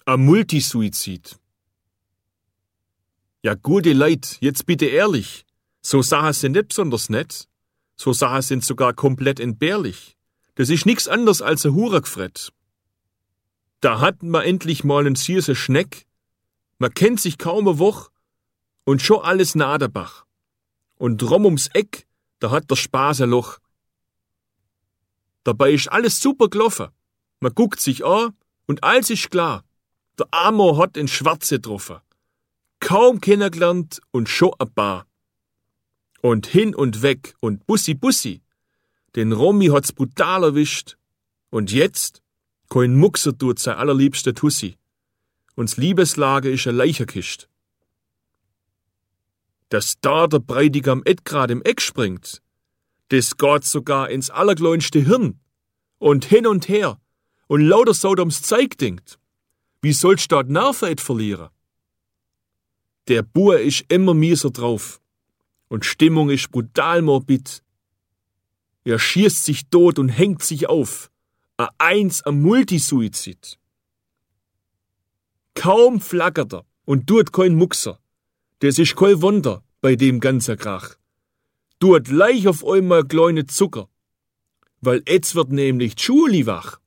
Ein Multisuizid. Ja, gute Leid, jetzt bitte ehrlich. So Sachen sind nicht besonders nett. So Sachen sind sogar komplett entbehrlich. Das ist nix anderes als ein Huragfrett. Da hat man endlich mal einen süßen Schneck. Man kennt sich kaum eine Woche und schon alles Nadebach. Und drum ums Eck, da hat der Spaß ein Loch. Dabei ist alles super gelaufen. Man guckt sich an und alles ist klar. Der Amor hat den Schwarze getroffen. Kaum kennengelernt und schon ein paar. Und hin und weg und Bussi Bussi. Den Romy hat's brutal erwischt. Und jetzt? Kein Muxer tut sein allerliebster Tussi. Uns Liebeslage ist eine Leicherkist. Dass da der Bräutigam grad im Eck springt, das geht sogar ins allerkleinste Hirn. Und hin und her. Und lauter Sodoms Zeug denkt. Wie sollst du dort Nerven verlieren? Der Bur ist immer mieser drauf. Und Stimmung ist brutal morbid. Er schießt sich tot und hängt sich auf. Ein Multisuizid. Kaum flackert er und tut kein Muxer. Das ist kein Wunder bei dem ganzen Krach. Tut gleich auf einmal kleine Zucker. Weil jetzt wird nämlich die Schule wach.